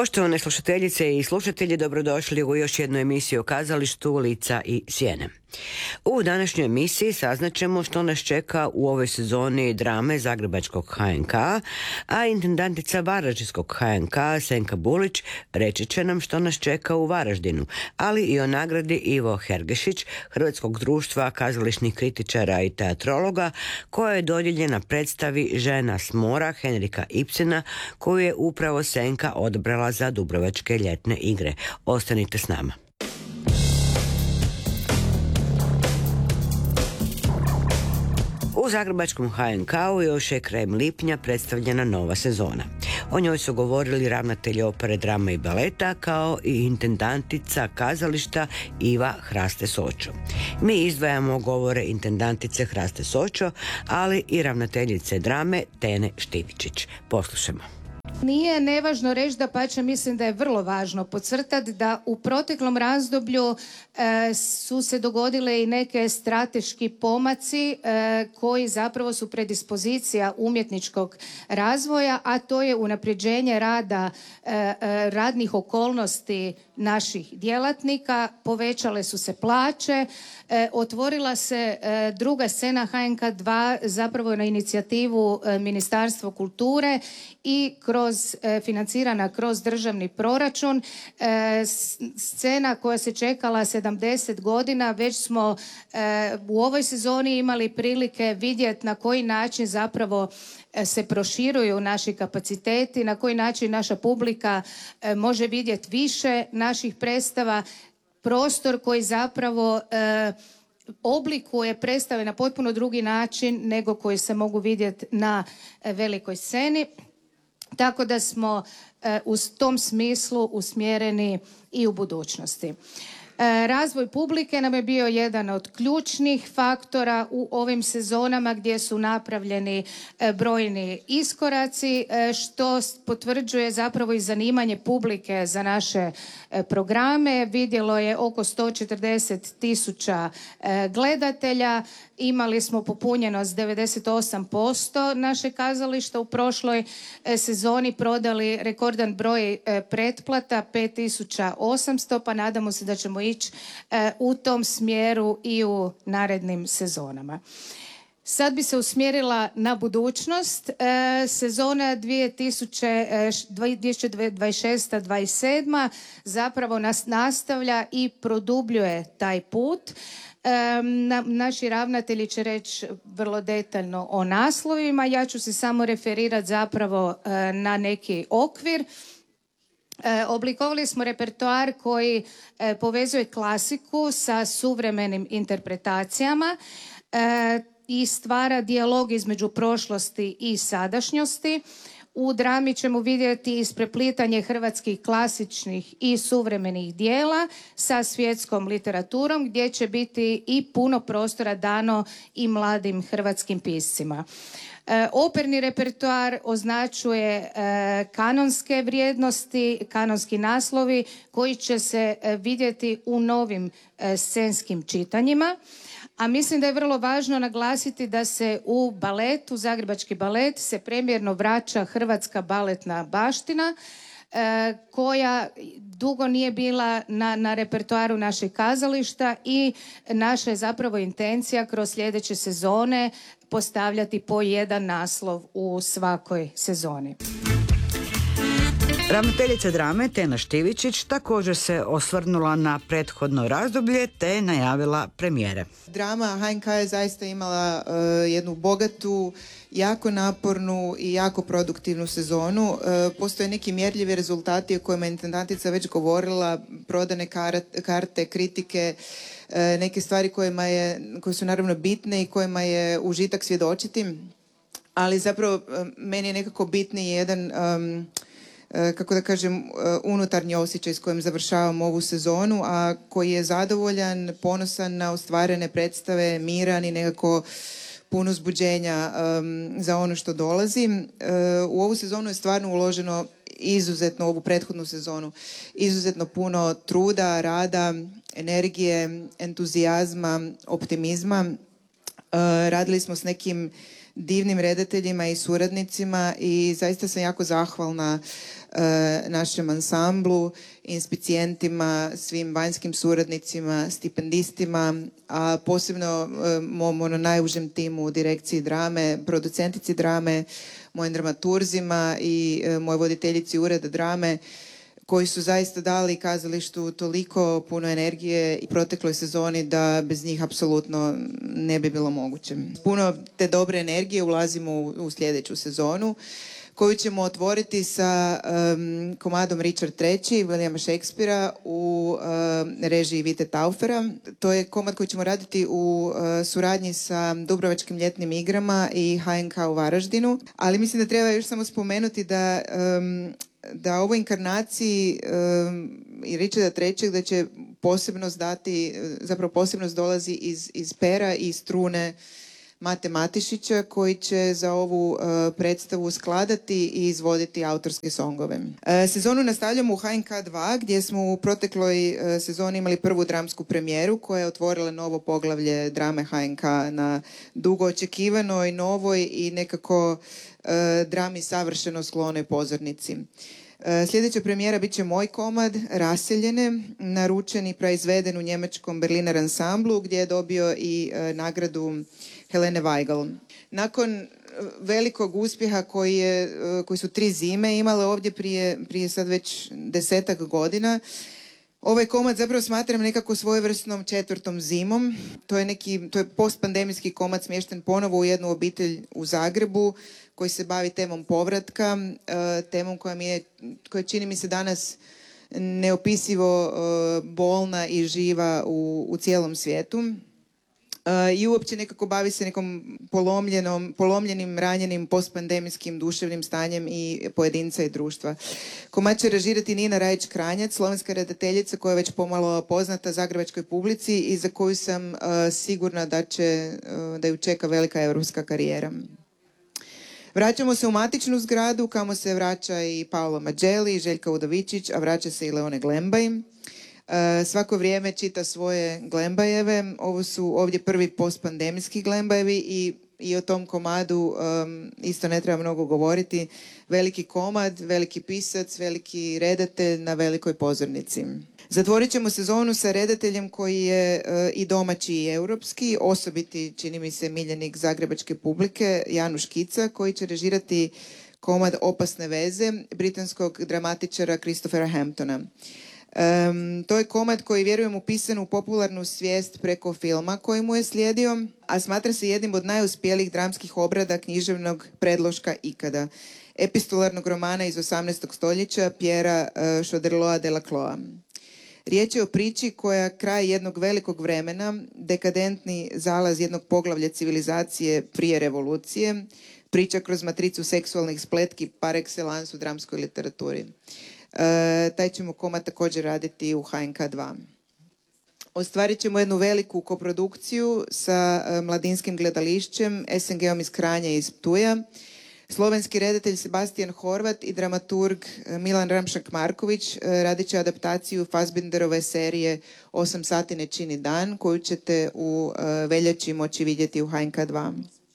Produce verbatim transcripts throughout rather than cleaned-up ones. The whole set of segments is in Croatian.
Poštovane slušateljice i slušatelji, dobrodošli u još jednu emisiju o kazalištu Lica i sjene. U današnjoj emisiji saznaćemo što nas čeka u ovoj sezoni drame Zagrebačkog H N K, a intendantica Varaždinskog H N K Senka Bulić reći će nam što nas čeka u Varaždinu, ali i o nagradi Ivo Hergešić Hrvatskog društva kazališnih kritičara i teatrologa koja je dodijeljena predstavi Žena s mora Henrika Ibsena koju je upravo Senka odabrala za Dubrovačke ljetne igre. Ostanite s nama. U Zagrebačkom H N K-u još je krajem lipnja predstavljena nova sezona. O njoj su govorili ravnatelji opere, drame i baleta kao i intendantica kazališta Iva Hraste Sočo. Mi izdvajamo govore intendantice Hraste Sočo, ali i ravnateljice drame Tene Štivičić. Poslušajmo. Nije nevažno reći, da pače mislim da je vrlo važno podcrtati da u proteklom razdoblju e, su se dogodile i neke strateški pomaci e, koji zapravo su predispozicija umjetničkog razvoja, a to je unapređenje rada, e, e, radnih okolnosti naših djelatnika, povećale su se plaće, e, otvorila se e, druga scena H N K dva zapravo na inicijativu e, Ministarstva kulture i kroz e, financirana kroz državni proračun. E, scena koja se čekala sedamdeset godina, već smo e, u ovoj sezoni imali prilike vidjeti na koji način zapravo se proširuju naši kapaciteti, na koji način naša publika e, može vidjeti više naših predstava, prostor koji zapravo e, oblikuje predstave na potpuno drugi način nego koji se mogu vidjeti na e, velikoj sceni. Tako da smo e, u tom smislu usmjereni i u budućnosti. Razvoj publike nam je bio jedan od ključnih faktora u ovim sezonama gdje su napravljeni brojni iskoraci, što potvrđuje zapravo i zanimanje publike za naše programe. Vidjelo je oko sto četrdeset tisuća gledatelja. Imali smo popunjenost devedeset osam posto naše kazališta u prošloj sezoni, prodali rekordan broj pretplata pet tisuća osamsto, pa nadamo se da ćemo ići u tom smjeru i u narednim sezonama. Sad bi se usmjerila na budućnost. E, sezona dvije tisuće dvadeset šest dvadeset sedam zapravo nas nastavlja i produbljuje taj put. E, na, naši ravnatelji će reći vrlo detaljno o naslovima. Ja ću se samo referirati zapravo e, na neki okvir. E, oblikovali smo repertoar koji e, povezuje klasiku sa suvremenim interpretacijama e, i stvara dijalog između prošlosti i sadašnjosti. U drami ćemo vidjeti ispreplitanje hrvatskih klasičnih i suvremenih dijela sa svjetskom literaturom, gdje će biti i puno prostora dano i mladim hrvatskim piscima. E, operni repertoar označuje e, kanonske vrijednosti, kanonski naslovi koji će se e, vidjeti u novim e, scenskim čitanjima. A mislim da je vrlo važno naglasiti da se u baletu, Zagrebački balet, se premjerno vraća hrvatska baletna baština e, koja dugo nije bila na, na repertoaru našeg kazališta i naša je zapravo intencija kroz sljedeće sezone postavljati po jedan naslov u svakoj sezoni. Ravnateljica drame Tena Štivičić također se osvrnula na prethodno razdoblje te najavila premijere. Drama H N K je zaista imala uh, jednu bogatu, jako napornu i jako produktivnu sezonu. Uh, postoje neki mjerljivi rezultati o kojima je intendantica već govorila, prodane karte, karte kritike, uh, neke stvari kojima je, koje su naravno bitne i kojima je užitak svjedočiti, ali zapravo uh, meni je nekako bitniji jedan um, kako da kažem, unutarnji osjećaj s kojim završavam ovu sezonu, a koji je zadovoljan, ponosan na ostvarene predstave, miran i nekako puno uzbuđenja um, za ono što dolazi. Uh, u ovu sezonu je stvarno uloženo izuzetno, ovu prethodnu sezonu, izuzetno puno truda, rada, energije, entuzijazma, optimizma. Uh, radili smo s nekim divnim redateljima i suradnicima i zaista sam jako zahvalna e, našem ansamblu, inspicijentima, svim vanjskim suradnicima, stipendistima, a posebno e, mom ono, najužem timu u direkciji drame, producentici drame, mojim dramaturzima i e, moj voditeljici ureda drame, koji su zaista dali kazalištu toliko puno energije i protekloj sezoni da bez njih apsolutno ne bi bilo moguće. Puno te dobre energije ulazimo u, u sljedeću sezonu, koju ćemo otvoriti sa um, komadom Richard treći Williama Shakespearea u um, režiji Vite Taufera. To je komad koji ćemo raditi u uh, suradnji sa Dubrovačkim ljetnim igrama i H N K u Varaždinu. Ali mislim da treba još samo spomenuti da um, da ovoj inkarnaciji um, i Richarda trećeg da će posebnost dati, zapravo posebnost dolazi iz, iz pera i strune Mate Matišića, koji će za ovu uh, predstavu skladati i izvoditi autorske songove. Uh, sezonu nastavljamo u H N K dva, gdje smo u protekloj uh, sezoni imali prvu dramsku premijeru koja je otvorila novo poglavlje drame H N K na dugo očekivanoj, novoj i nekako uh, drami savršeno sklonoj pozornici. Uh, sljedeća premijera bit će moj komad Raseljene, naručen i proizveden u njemačkom Berliner ansamblu, gdje je dobio i uh, nagradu Helene Weigel. Nakon velikog uspjeha koji, je, koji su tri zime imale ovdje prije, prije sad već desetak godina, ovaj komad zapravo smatram nekako svojevrsnom četvrtom zimom. To je neki, to je postpandemijski komad smješten ponovo u jednu obitelj u Zagrebu koji se bavi temom povratka, temom koja mi je, koja čini mi se danas neopisivo bolna i živa u, u cijelom svijetu. Uh, i uopće nekako bavi se nekom polomljenom, polomljenim, ranjenim, postpandemijskim duševnim stanjem i pojedinca i društva. Komad će režirati Nina Rajić-Kranjac, slovenska redateljica koja je već pomalo poznata zagrebačkoj publici i za koju sam uh, sigurna da će, uh, da ju čeka velika europska karijera. Vraćamo se u matičnu zgradu, kamo se vraća i Paolo Mađeli i Željka Udovičić, a vraća se i Leone Glembaj. Uh, svako vrijeme čita svoje Glembajeve. Ovo su ovdje prvi postpandemijski Glembajevi i, i o tom komadu um, isto ne treba mnogo govoriti. Veliki komad, veliki pisac, veliki redatelj na velikoj pozornici. Zatvorit ćemo sezonu sa redateljem koji je uh, i domaći i europski, osobiti, čini mi se, miljenik zagrebačke publike, Januš Kica, koji će režirati komad Opasne veze britanskog dramatičara Christophera Hamptona. Um, to je komad koji, vjerujem, upisan u popularnu svijest preko filma koji mu je slijedio, a smatra se jednim od najuspjelijih dramskih obrada književnog predloška ikada, epistolarnog romana iz osamnaestog stoljeća Pierrea uh, Choderloa de la Cloa. Riječ je o priči koja kraj jednog velikog vremena, dekadentni zalaz jednog poglavlja civilizacije prije revolucije, priča kroz matricu seksualnih spletki par excellence u dramskoj literaturi. Uh, taj ćemo komad također raditi u H N K dva. Ostvarit ćemo jednu veliku koprodukciju sa uh, Mladinskim gledališćem, S N G-om iz Kranja i iz Ptuja. Slovenski redatelj Sebastian Horvat i dramaturg uh, Milan Ramšak-Marković uh, radit će adaptaciju Fassbinderove serije Osam sati ne čini dan, koju ćete u uh, veljači moći vidjeti u H N K dva.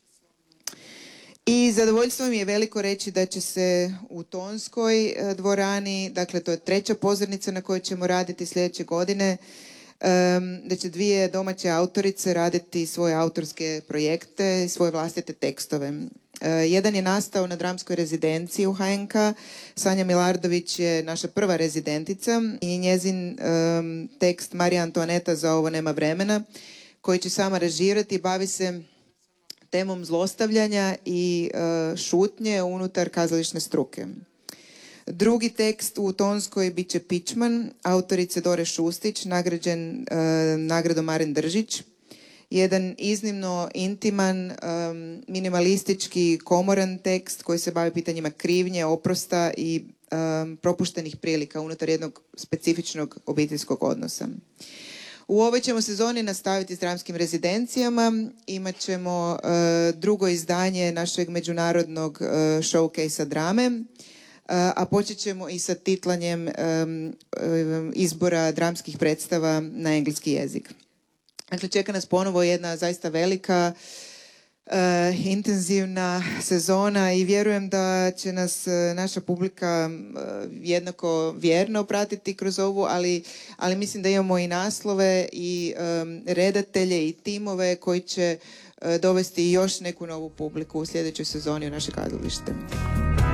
I zadovoljstvo mi je veliko reći da će se u Tonskoj dvorani, dakle to je treća pozornica na kojoj ćemo raditi sljedeće godine, da će dvije domaće autorice raditi svoje autorske projekte i svoje vlastite tekstove. Jedan je nastao na dramskoj rezidenciji u H N K. Sanja Milardović je naša prva rezidentica i njezin um, tekst Marija Antoaneta za ovo nema vremena, koji će sama režirati, bavi se temom zlostavljanja i uh, šutnje unutar kazališne struke. Drugi tekst u Tonskoj bit će Pičman, autorice Dore Šustić, nagrađen uh, nagradom Maren Držić. Jedan iznimno intiman, um, minimalistički, komoran tekst koji se bavi pitanjima krivnje, oprosta i um, propuštenih prilika unutar jednog specifičnog obiteljskog odnosa. U ovoj ćemo sezoni nastaviti s dramskim rezidencijama. Imat ćemo uh, drugo izdanje našeg međunarodnog uh, showcase-a drame, uh, a počet ćemo i sa titlanjem um, um, izbora dramskih predstava na engleski jezik. Dakle, čeka nas ponovo jedna zaista velika e, intenzivna sezona i vjerujem da će nas e, naša publika e, jednako vjerno pratiti kroz ovu, ali, ali mislim da imamo i naslove i e, redatelje i timove koji će e, dovesti još neku novu publiku u sljedećoj sezoni u naše kazalište.